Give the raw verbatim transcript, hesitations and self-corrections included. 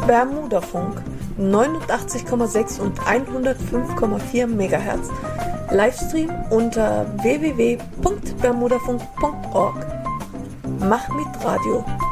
Bermudafunk neunundachtzig Komma sechs und hundertfünf Komma vier Megahertz. Livestream unter w w w punkt bermudafunk punkt org. Mach mit Radio.